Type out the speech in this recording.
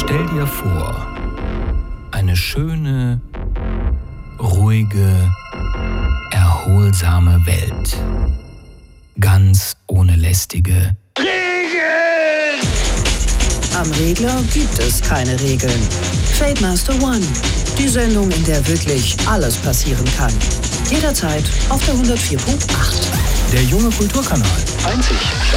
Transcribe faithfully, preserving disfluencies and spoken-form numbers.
Stell dir vor, eine schöne, ruhige, erholsame Welt. Ganz ohne lästige Regeln! Am Regler gibt es keine Regeln. Fademaster One, die Sendung, in der wirklich alles passieren kann. Jederzeit auf der hundertvier Punkt acht. Der junge Kulturkanal. Einzig